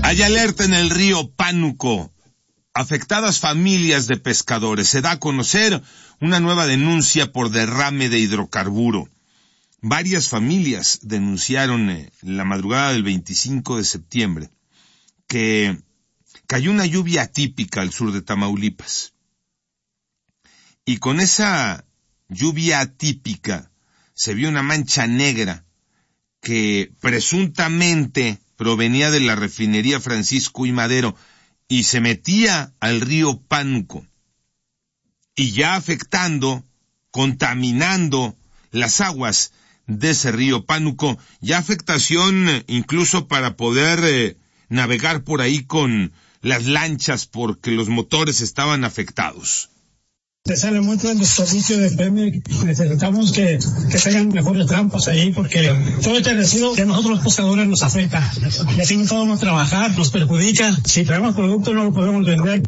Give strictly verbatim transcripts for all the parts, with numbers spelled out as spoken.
Hay alerta en el río Pánuco. Afectadas familias de pescadores. Se da a conocer una nueva denuncia por derrame de hidrocarburo. Varias familias denunciaron eh, la madrugada del veinticinco de septiembre que cayó una lluvia atípica al sur de Tamaulipas. Y con esa lluvia atípica se vio una mancha negra que presuntamente provenía de la refinería Francisco y Madero y se metía al río Pánuco, y ya afectando, contaminando las aguas de ese río Pánuco, ya afectación eh, incluso para poder eh, navegar por ahí con las lanchas porque los motores estaban afectados. Se sale mucho del desperdicio de Pemex. Necesitamos que, que se hagan mejores trampas ahí, porque todo este residuo que a nosotros los pescadores nos afecta. Y así no podemos trabajar, nos perjudica. Si traemos producto no lo podemos vender.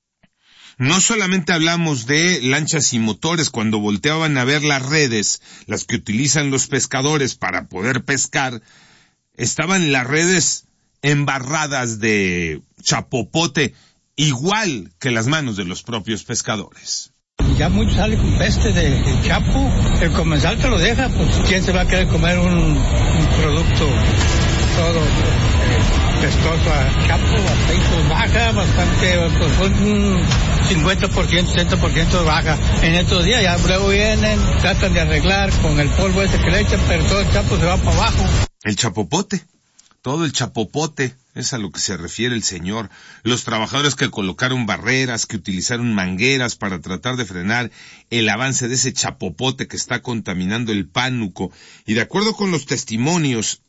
No solamente hablamos de lanchas y motores. Cuando volteaban a ver las redes, las que utilizan los pescadores para poder pescar, estaban las redes embarradas de chapopote, igual que las manos de los propios pescadores. Ya mucho sale con peste de, de chapo, el comensal te lo deja, pues quién se va a querer comer un, un producto todo eh, pestoso a chapo, aceite baja, bastante, pues un cincuenta por ciento, sesenta por ciento baja. En estos días ya luego vienen, tratan de arreglar con el polvo ese que le echan, pero todo el chapo se va para abajo. El chapopote, todo el chapopote. Es a lo que se refiere el señor. Los trabajadores que colocaron barreras, que utilizaron mangueras para tratar de frenar el avance de ese chapopote que está contaminando el Pánuco. Y de acuerdo con los testimonios,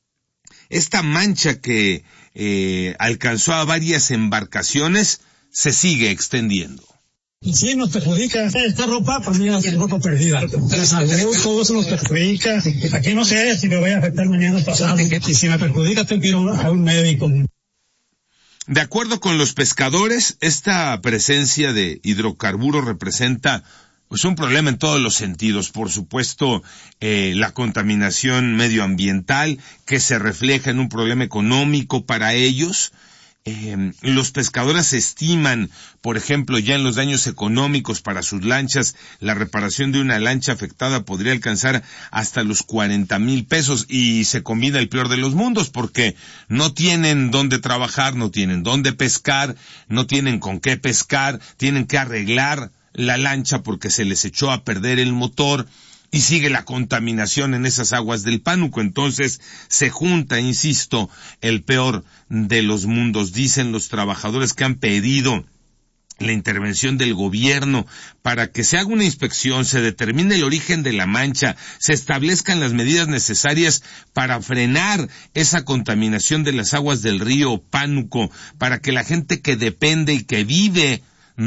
esta mancha que eh, alcanzó a varias embarcaciones se sigue extendiendo. Y sí, nos perjudica. Esta ropa, para mí, es ropa perdida. La salud, todo eso nos perjudica. Aquí no sé si me voy a afectar mañana pasado. Y si me perjudica, tengo que ir a un médico. De acuerdo con los pescadores, esta presencia de hidrocarburos representa pues un problema en todos los sentidos. Por supuesto, eh, la contaminación medioambiental, que se refleja en un problema económico para ellos. Eh, los pescadores estiman, por ejemplo, ya en los daños económicos para sus lanchas, la reparación de una lancha afectada podría alcanzar hasta los cuarenta mil pesos, y se combina el peor de los mundos porque no tienen dónde trabajar, no tienen dónde pescar, no tienen con qué pescar, tienen que arreglar la lancha porque se les echó a perder el motor. Y sigue la contaminación en esas aguas del Pánuco. Entonces se junta, insisto, el peor de los mundos. Dicen los trabajadores que han pedido la intervención del gobierno para que se haga una inspección, se determine el origen de la mancha, se establezcan las medidas necesarias para frenar esa contaminación de las aguas del río Pánuco, para que la gente que depende y que vive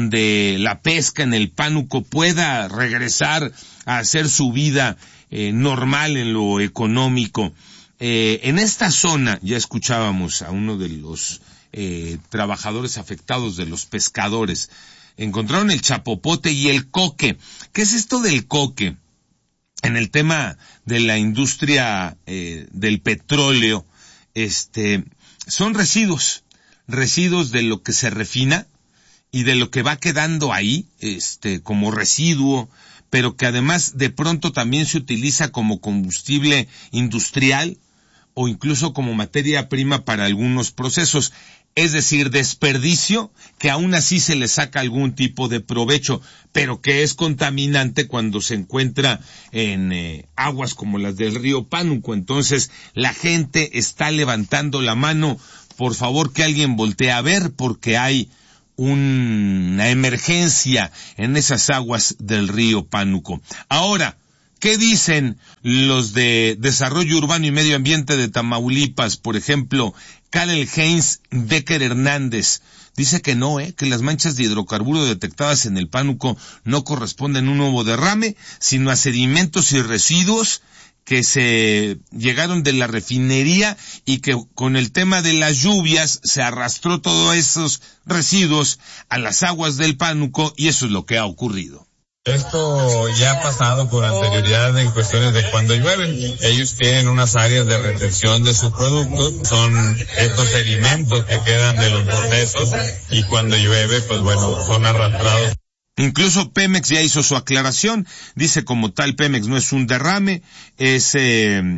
de la pesca en el Pánuco pueda regresar a hacer su vida eh, normal en lo económico. Eh, en esta zona, ya escuchábamos a uno de los eh, trabajadores afectados, de los pescadores, encontraron el chapopote y el coque. ¿Qué es esto del coque? En el tema de la industria eh, del petróleo, este, son residuos, residuos de lo que se refina y de lo que va quedando ahí, este, como residuo, pero que además de pronto también se utiliza como combustible industrial o incluso como materia prima para algunos procesos. Es decir, desperdicio que aún así se le saca algún tipo de provecho, pero que es contaminante cuando se encuentra en eh, aguas como las del río Pánuco. Entonces, la gente está levantando la mano, por favor que alguien voltee a ver, porque hay una emergencia en esas aguas del río Pánuco. Ahora, ¿qué dicen los de Desarrollo Urbano y Medio Ambiente de Tamaulipas? Por ejemplo, Karel Heinz Becker Hernández dice que no, eh, que las manchas de hidrocarburo detectadas en el Pánuco no corresponden a un nuevo derrame, sino a sedimentos y residuos que se llegaron de la refinería y que con el tema de las lluvias se arrastró todos esos residuos a las aguas del Pánuco, y eso es lo que ha ocurrido. Esto ya ha pasado con anterioridad en cuestiones de cuando llueve. Ellos tienen unas áreas de retención de sus productos, son estos sedimentos que quedan de los bornetos y cuando llueve, pues bueno, son arrastrados. Incluso Pemex ya hizo su aclaración, dice como tal Pemex no es un derrame, es eh,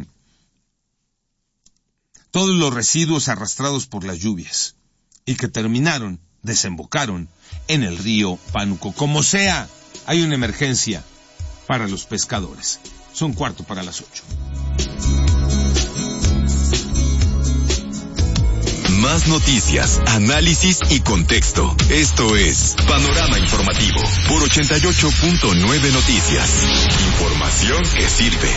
todos los residuos arrastrados por las lluvias y que terminaron, desembocaron en el río Pánuco. Como sea, hay una emergencia para los pescadores. Son cuarto para las ocho. Más noticias, análisis y contexto. Esto es Panorama Informativo por ochenta y ocho punto nueve Noticias. Información que sirve.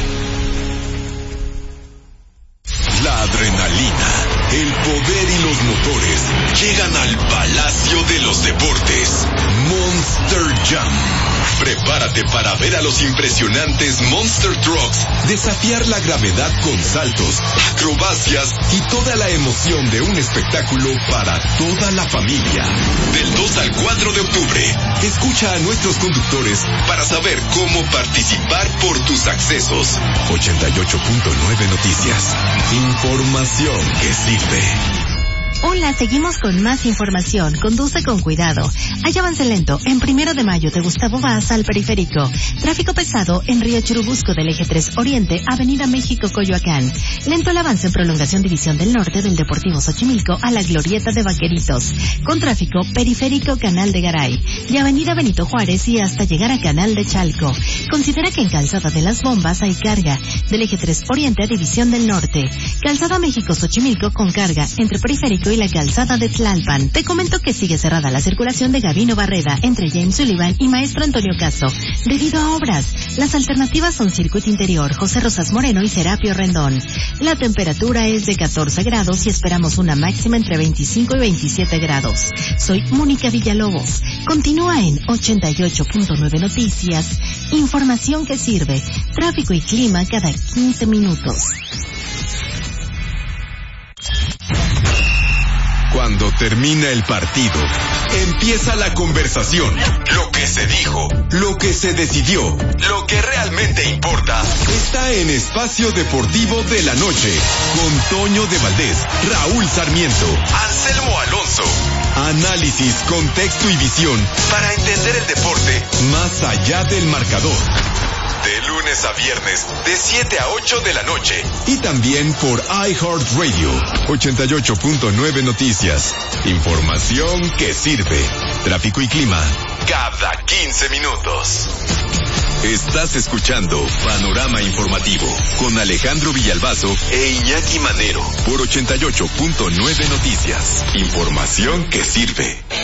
La adrenalina, el poder y los motores llegan al Palacio de los Deportes. Monster Jam. Prepárate para ver a los impresionantes Monster Trucks desafiar la gravedad con saltos, acrobacias y toda la emoción de un espectáculo para toda la familia. Del dos al cuatro de octubre, escucha a nuestros conductores para saber cómo participar por tus accesos. ochenta y ocho punto nueve Noticias. Información que sirve. Hola, seguimos con más información. Conduce con cuidado. Hay avance lento en Primero de Mayo de Gustavo Vaz al Periférico. Tráfico pesado en Río Churubusco del Eje tres Oriente, Avenida México, Coyoacán. Lento el avance en Prolongación División del Norte del Deportivo Xochimilco a la Glorieta de Vaqueritos. Con tráfico Periférico Canal de Garay. De Avenida Benito Juárez y hasta llegar a Canal de Chalco. Considera que en Calzada de las Bombas hay carga. Del Eje tres Oriente a División del Norte. Calzada México Xochimilco con carga entre Periférico y la Calzada de Tlalpan. Te comento que sigue cerrada la circulación de Gavino Barreda entre James Sullivan y Maestro Antonio Caso debido a obras. Las alternativas son Circuito Interior, José Rosas Moreno y Serapio Rendón. La temperatura es de catorce grados y esperamos una máxima entre veinticinco y veintisiete grados. Soy Mónica Villalobos. Continúa en ochenta y ocho punto nueve Noticias. Información que sirve. Tráfico y clima cada quince minutos. Cuando termina el partido, empieza la conversación. Lo que se dijo, lo que se decidió, lo que realmente importa, está en Espacio Deportivo de la Noche, con Toño de Valdés, Raúl Sarmiento, Anselmo Alonso. Análisis, contexto y visión para entender el deporte más allá del marcador. De lunes a viernes, de siete a ocho de la noche. Y también por iHeartRadio, ochenta y ocho punto nueve Noticias. Información que sirve. Tráfico y clima, cada quince minutos. Estás escuchando Panorama Informativo, con Alejandro Villalbazo e Iñaki Manero, por ochenta y ocho punto nueve Noticias. Información que sirve.